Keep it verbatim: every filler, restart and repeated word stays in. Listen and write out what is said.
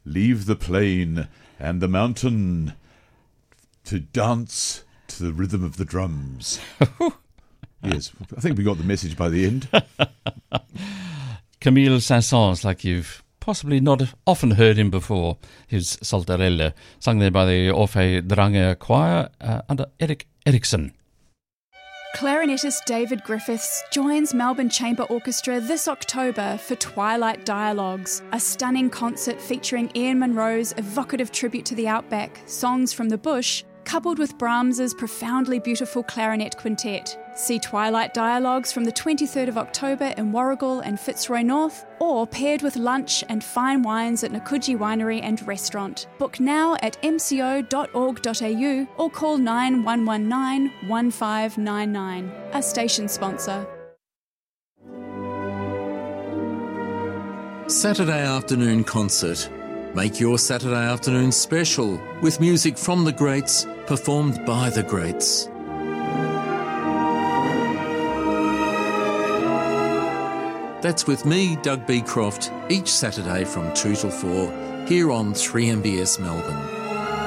leave the plain and the mountain to dance to the rhythm of the drums. Yes, I think we got the message by the end. Camille Saint-Saëns, like you've possibly not often heard him before, his Saltarelle, sung there by the Orphée Drange Choir uh, under Erik Eriksen. Clarinetist David Griffiths joins Melbourne Chamber Orchestra this October for Twilight Dialogues, a stunning concert featuring Ian Munro's evocative tribute to the outback, Songs from the Bush, coupled with Brahms's profoundly beautiful clarinet quintet. See Twilight Dialogues from the twenty-third of October in Warragul and Fitzroy North, or paired with lunch and fine wines at Nakuji Winery and Restaurant. Book now at m c o dot org dot a u or call nine one one nine, one five nine nine. A station sponsor. Saturday afternoon concert. Make your Saturday afternoon special with music from the greats, performed by the greats. That's with me, Doug Beecroft, each Saturday from two till four, here on three M B S Melbourne.